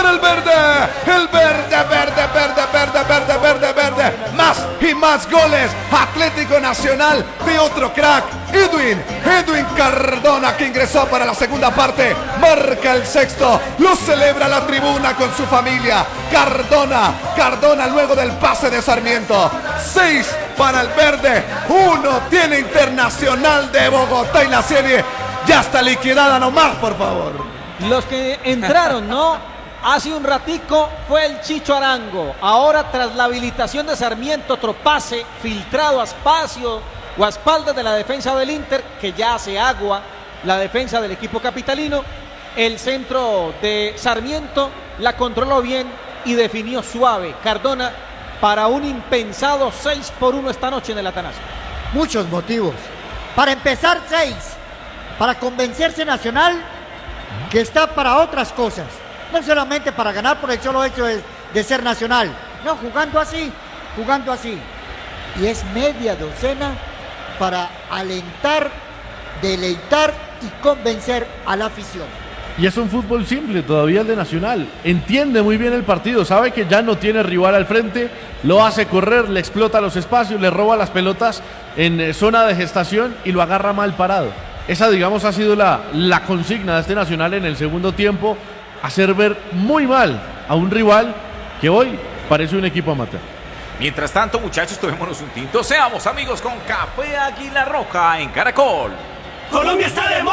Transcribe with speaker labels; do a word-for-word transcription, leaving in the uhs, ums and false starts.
Speaker 1: para el verde, el verde, verde, verde, verde, verde, verde, verde, más y más goles. Atlético Nacional de otro crack, Edwin, Edwin Cardona, que ingresó para la segunda parte, marca el sexto, lo celebra la tribuna con su familia. Cardona, Cardona luego del pase de Sarmiento, seis para el verde, uno tiene Internacional de Bogotá y la serie ya está liquidada nomás, por favor.
Speaker 2: Los que entraron, ¿no? Hace un ratico fue el Chicho Arango. Ahora, tras la habilitación de Sarmiento, otro pase filtrado a espacio o a espaldas de la defensa del Inter, que ya hace agua la defensa del equipo capitalino. El centro de Sarmiento la controló bien y definió suave Cardona para un impensado seis por uno esta noche en el Atanasio.
Speaker 3: Muchos motivos. Para empezar, seis. Para convencerse Nacional que está para otras cosas. No solamente para ganar por el solo hecho de, de ser Nacional. No, jugando así, jugando así. Y es media docena para alentar, deleitar y convencer a la afición.
Speaker 4: Y es un fútbol simple todavía el de Nacional. Entiende muy bien el partido, sabe que ya no tiene rival al frente, lo hace correr, le explota los espacios, le roba las pelotas en zona de gestación y lo agarra mal parado. Esa, digamos, ha sido la, la consigna de este Nacional en el segundo tiempo, hacer ver muy mal a un rival que hoy parece un equipo amateur.
Speaker 5: Mientras tanto, muchachos, tomémonos un tinto, seamos amigos con Café Águila Roja en Caracol.
Speaker 6: Colombia está de moda.